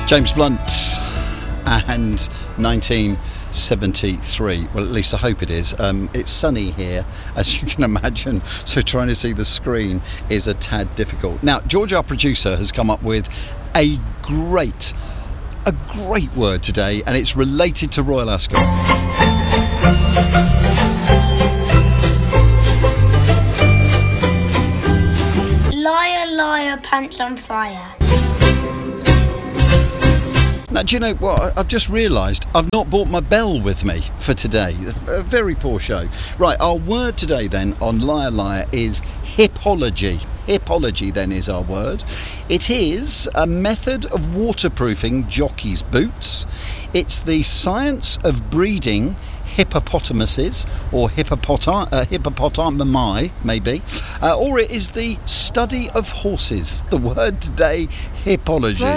James Blunt and 1973. Well, at least I hope it is. It's sunny here, as you can imagine, so trying to see the screen is a tad difficult. Now, George, our producer, has come up with a great word today, and it's related to Royal Ascot. Liar, liar, pants on fire. Now, do you know what? I've just realised I've not brought my bell with me for today. A very poor show. Right, our word today then on Liar Liar is hippology. Hippology then is our word. It is a method of waterproofing jockeys' boots. It's the science of breeding hippopotamuses, or hippopotami maybe, or it is the study of horses. The word today, hippology.